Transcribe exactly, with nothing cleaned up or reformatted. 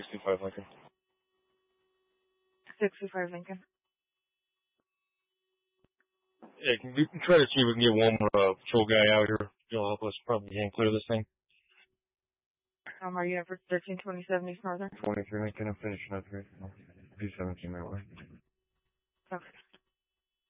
sixty-five Lincoln. sixty-five Lincoln. Yeah, can we can try to see if we can get one more uh, patrol guy out here. He'll help us probably hand clear this thing. Um, are you in for thirteen twenty-seven East Northern? twenty-three Lincoln, I'm finishing up here. P seventeen that way. Okay.